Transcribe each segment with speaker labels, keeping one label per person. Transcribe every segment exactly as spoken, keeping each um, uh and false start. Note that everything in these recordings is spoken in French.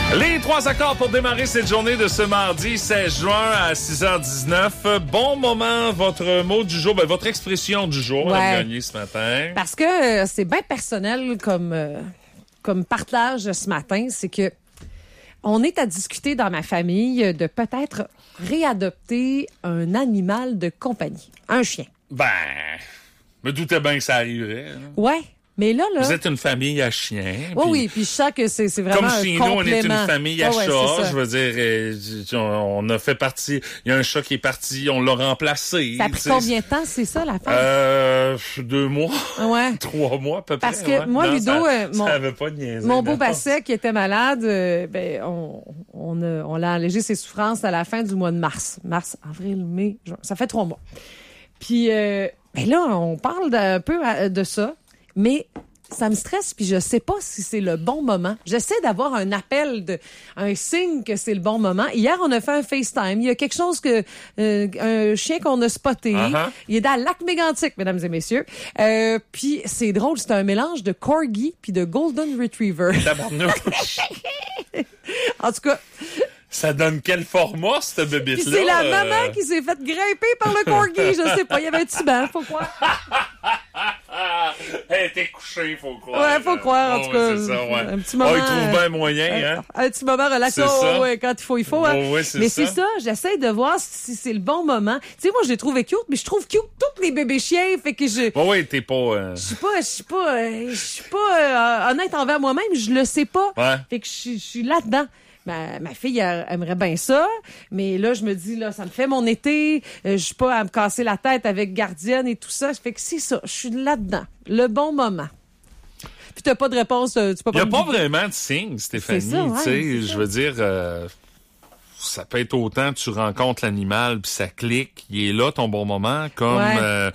Speaker 1: Les trois accords pour démarrer cette journée de ce mardi seize juin à six heures dix-neuf. Bon moment, votre mot du jour, ben, votre expression du jour,
Speaker 2: ouais.
Speaker 1: Mme Gagné, ce matin.
Speaker 2: Parce que euh, c'est bien personnel comme, euh, comme partage ce matin. C'est que on est à discuter dans ma famille de peut-être réadopter un animal de compagnie, un chien.
Speaker 1: Ben, me doutais bien que ça arriverait. Hein.
Speaker 2: Ouais. Mais là, là...
Speaker 1: Vous êtes une famille à chiens.
Speaker 2: Oui,
Speaker 1: puis,
Speaker 2: oui, puis je sens que c'est, c'est vraiment
Speaker 1: comme
Speaker 2: un
Speaker 1: chez nous, on est une
Speaker 2: complément.
Speaker 1: famille à
Speaker 2: oh, ouais,
Speaker 1: chats. Je veux dire, euh, on a fait partie... Il y a un chat qui est parti, on l'a remplacé.
Speaker 2: Ça a pris combien de temps, c'est ça, la fin?
Speaker 1: Euh, deux mois.
Speaker 2: Ouais.
Speaker 1: Trois mois, à peu près.
Speaker 2: Parce que
Speaker 1: ouais.
Speaker 2: moi,
Speaker 1: non,
Speaker 2: Ludo,
Speaker 1: ça,
Speaker 2: euh, mon,
Speaker 1: ça avait pas niaisé,
Speaker 2: mon beau
Speaker 1: non.
Speaker 2: Basset qui était malade, euh, ben, on, on, a, on l'a allégé ses souffrances à la fin du mois de mars. Mars, avril, mai, juin. Ça fait trois mois. Puis, euh, ben là, on parle d'un peu de ça, mais... ça me stresse, puis je sais pas si c'est le bon moment. J'essaie d'avoir un appel, de, un signe que c'est le bon moment. Hier, on a fait un FaceTime. Il y a quelque chose que... Euh, un chien qu'on a spoté.
Speaker 1: Uh-huh.
Speaker 2: Il est dans le lac Mégantic, mesdames et messieurs. Euh, puis c'est drôle, c'est un mélange de Corgi puis de Golden Retriever. En tout cas...
Speaker 1: Ça donne quel format, cette bébête-là?
Speaker 2: Puis c'est la
Speaker 1: euh...
Speaker 2: maman qui s'est fait grimper par le Corgi. Je sais pas, il y avait un petit banc, faut croire.
Speaker 1: Elle était couchée, faut croire.
Speaker 2: Ouais, faut croire, en
Speaker 1: oh,
Speaker 2: tout cas.
Speaker 1: C'est ça, ouais.
Speaker 2: Un petit moment.
Speaker 1: Oh, il trouve bien moyen,
Speaker 2: un,
Speaker 1: hein?
Speaker 2: Un petit moment relax.
Speaker 1: C'est
Speaker 2: Oh,
Speaker 1: ça.
Speaker 2: ouais, quand il faut, il faut. Hein.
Speaker 1: Oh, ouais, c'est
Speaker 2: mais
Speaker 1: ça.
Speaker 2: c'est ça, j'essaie de voir si c'est le bon moment. Tu sais, moi, je les trouvais cute, mais je trouve cute tous les bébés chiens. Fait que je.
Speaker 1: Oh, ouais, t'es pas. Euh...
Speaker 2: Je suis pas, je suis pas, euh, je suis pas euh, honnête envers moi-même, je le sais pas.
Speaker 1: Ouais.
Speaker 2: Fait que je je suis là-dedans. Ma, ma fille elle, aimerait bien ça, mais là, je me dis, là, ça me fait mon été, euh, je suis pas à me casser la tête avec gardienne et tout ça. Fait que c'est ça, je suis là-dedans. Le bon moment. Puis t'as pas de réponse, tu peux pas...
Speaker 1: Il n'y a pas vraiment de signe, Stéphanie.
Speaker 2: C'est ça, ouais,
Speaker 1: tu sais,
Speaker 2: c'est
Speaker 1: je
Speaker 2: ça.
Speaker 1: veux dire, euh, ça peut être autant tu rencontres l'animal, puis ça clique, il est là ton bon moment, comme...
Speaker 2: Ouais.
Speaker 1: Euh,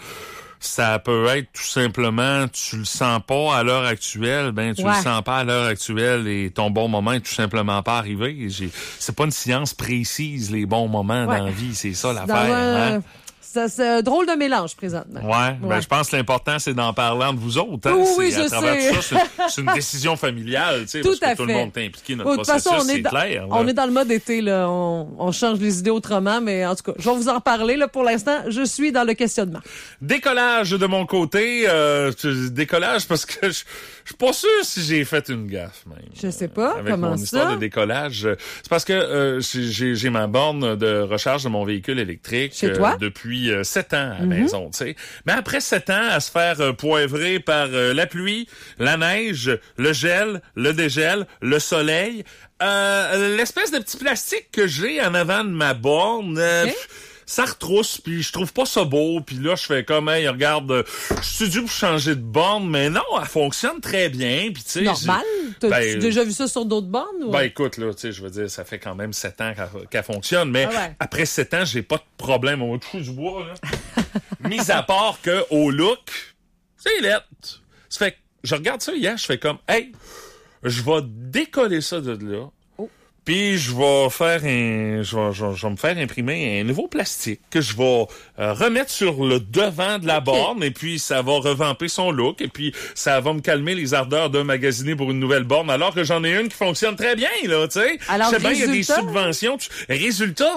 Speaker 1: ça peut être tout simplement, tu le sens pas à l'heure actuelle, ben tu
Speaker 2: Ouais.
Speaker 1: le sens pas à l'heure actuelle et ton bon moment est tout simplement pas arrivé. J'ai, c'est pas une science précise, les bons moments
Speaker 2: Ouais.
Speaker 1: dans la vie, c'est ça
Speaker 2: Dans
Speaker 1: l'affaire.
Speaker 2: un-
Speaker 1: Hein?
Speaker 2: Ça, c'est un drôle de mélange, présentement.
Speaker 1: Ouais, ben
Speaker 2: Ouais.
Speaker 1: je pense que l'important, c'est d'en parler entre vous autres. Hein?
Speaker 2: Oui, oui,
Speaker 1: c'est, à
Speaker 2: je
Speaker 1: travers
Speaker 2: sais.
Speaker 1: tout ça, c'est, c'est une décision familiale, tu sais,
Speaker 2: Tout
Speaker 1: parce que
Speaker 2: à
Speaker 1: tout
Speaker 2: fait.
Speaker 1: le monde est impliqué dans
Speaker 2: Oh,
Speaker 1: le
Speaker 2: de toute
Speaker 1: processus,
Speaker 2: façon, on est,
Speaker 1: c'est
Speaker 2: dans,
Speaker 1: clair. là.
Speaker 2: on est dans le mode été, là. On, on change les idées autrement, mais en tout cas, je vais vous en reparler. Là, pour l'instant, je suis dans le questionnement.
Speaker 1: Décollage de mon côté, euh, décollage parce que je je suis pas sûr si j'ai fait une gaffe même.
Speaker 2: Je sais pas,
Speaker 1: Avec
Speaker 2: comment
Speaker 1: mon
Speaker 2: ça?
Speaker 1: histoire de décollage. C'est parce que euh, j'ai, j'ai ma borne de recharge de mon véhicule électrique
Speaker 2: Chez toi?
Speaker 1: depuis euh, sept ans à la
Speaker 2: Mm-hmm.
Speaker 1: maison, tu sais. Mais après sept ans, à se faire euh, poivrer par euh, la pluie, la neige, le gel, le dégel, le soleil, euh, l'espèce de petit plastique que j'ai en avant de ma borne... Euh,
Speaker 2: Okay.
Speaker 1: Ça retrousse, puis je trouve pas ça beau, puis là, je fais comme, hey, regarde, euh, je suis dû pour changer de borne, mais non, elle fonctionne très bien, puis tu sais...
Speaker 2: Normal? T'as
Speaker 1: ben,
Speaker 2: déjà vu ça sur d'autres bornes? Ou...
Speaker 1: Ben écoute, là, tu sais, je veux dire, ça fait quand même sept ans qu'elle, qu'elle fonctionne, mais
Speaker 2: Ah ouais.
Speaker 1: après sept ans, j'ai pas de problème. On va toucher du bois, là. Mis à part que au look, c'est lettre. Ça fait que je regarde ça hier, je fais comme, hey, je vais décoller ça de là. Puis je vais faire un, je vais, je vais, je vais me faire imprimer un nouveau plastique que je vais euh, remettre sur le devant de la
Speaker 2: Okay.
Speaker 1: borne et puis ça va revamper son look et puis ça va me calmer les ardeurs de magasiner pour une nouvelle borne alors que j'en ai une qui fonctionne très bien là, tu sais.
Speaker 2: Alors,
Speaker 1: Je sais bien, il y a des
Speaker 2: résultat?
Speaker 1: subventions. Tu... Résultat,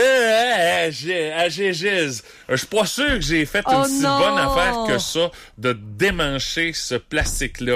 Speaker 1: euh, j'ai, à Gégise, je suis pas sûr que j'ai fait
Speaker 2: Oh
Speaker 1: une si
Speaker 2: non!
Speaker 1: bonne affaire que ça de démancher ce plastique-là.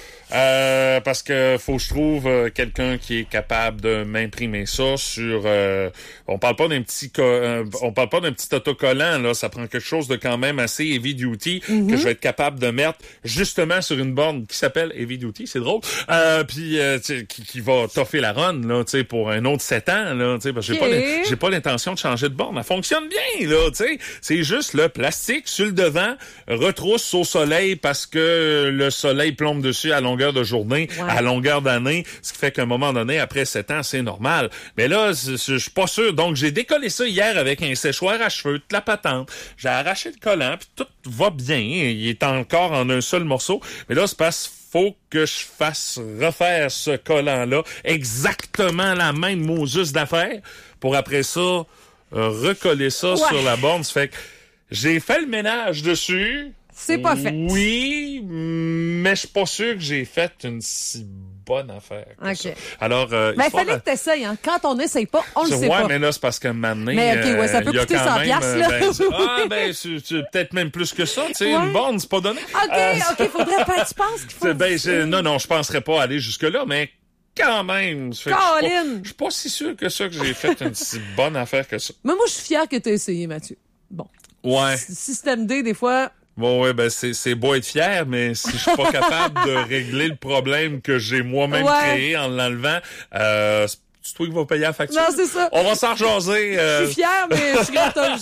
Speaker 1: Euh, parce que faut que je trouve euh, quelqu'un qui est capable de m'imprimer ça sur euh, on parle pas d'un petit co- euh, on parle pas d'un petit autocollant là, ça prend quelque chose de quand même assez heavy duty
Speaker 2: Mm-hmm.
Speaker 1: que je vais être capable de mettre justement sur une borne qui s'appelle heavy duty, c'est drôle. Euh puis euh, qui, qui va toffer la run là, tu sais pour un autre sept ans là, tu sais parce que j'ai
Speaker 2: Okay.
Speaker 1: pas l'in- j'ai pas l'intention de changer de borne, elle fonctionne bien là, tu sais. C'est juste le plastique sur le devant retrousse au soleil parce que le soleil plombe dessus à longueur de journée,
Speaker 2: Ouais.
Speaker 1: à longueur d'année, ce qui fait qu'à un moment donné, après sept ans, c'est normal. Mais là, je je suis pas sûr. Donc, j'ai décollé ça hier avec un séchoir à cheveux, toute la patente. J'ai arraché le collant, puis tout va bien. Il est encore en un seul morceau. Mais là, c'est parce faut que je fasse refaire ce collant-là, exactement la même Moses d'affaires, pour après ça, euh, recoller ça
Speaker 2: Ouais.
Speaker 1: sur la borne. Ça fait que j'ai fait le ménage dessus.
Speaker 2: C'est pas fait.
Speaker 1: Oui, mais je suis pas sûr que j'ai fait une si bonne affaire que
Speaker 2: OK.
Speaker 1: ça. Alors, euh,
Speaker 2: Mais il
Speaker 1: histoire
Speaker 2: fallait
Speaker 1: à-
Speaker 2: que t'essayes, hein. Quand on n'essaye pas, on le
Speaker 1: Ouais,
Speaker 2: sait pas.
Speaker 1: mais là, c'est parce qu'à un moment donné,
Speaker 2: Mais OK, ouais, ça peut
Speaker 1: euh, il y a
Speaker 2: coûter
Speaker 1: quand
Speaker 2: cent
Speaker 1: même,
Speaker 2: piastres,
Speaker 1: euh,
Speaker 2: là.
Speaker 1: ben, c'est- ah, ben, c'est, c'est peut-être même plus que ça, tu sais,
Speaker 2: Ouais.
Speaker 1: une borne, c'est pas donné.
Speaker 2: OK,
Speaker 1: Euh,
Speaker 2: OK, faudrait pas, tu penses qu'il faut...
Speaker 1: c'est- ben, c'est- non, non, je penserais pas aller jusque-là, mais quand même. Ça fait que je suis pas-
Speaker 2: Colin!
Speaker 1: Je suis pas si sûr que ça, que j'ai fait une si bonne affaire que ça.
Speaker 2: Mais moi, je suis fière que t'aies essayé, Mathieu. Bon.
Speaker 1: Ouais.
Speaker 2: S- Système D, des fois...
Speaker 1: Bon, ouais, ben, c'est, c'est beau être fier, mais si je suis pas capable de régler le problème que j'ai moi-même
Speaker 2: Ouais.
Speaker 1: créé en l'enlevant, euh, c'est c'est toi qui vas payer la facture.
Speaker 2: Non, c'est ça.
Speaker 1: On va s'en rejaser. euh,
Speaker 2: Je suis fière, mais je suis gratteuse.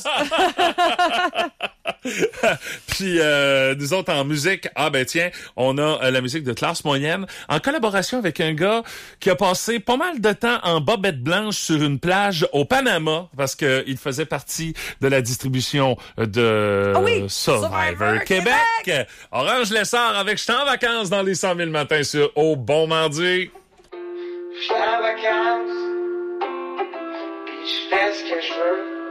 Speaker 1: Puis euh, nous autres en musique, ah ben tiens, on a euh, la musique de classe moyenne en collaboration avec un gars qui a passé pas mal de temps en bobette blanche sur une plage au Panama parce que il faisait partie de la distribution de
Speaker 2: Ah oui,
Speaker 1: Survivor,
Speaker 2: Survivor
Speaker 1: Québec.
Speaker 2: Québec.
Speaker 1: Orange Lessard avec J'étais en vacances dans les cent mille matins sur Au Bon Mardi.
Speaker 3: J'suis en vacances, pis j'fais ce que je veux.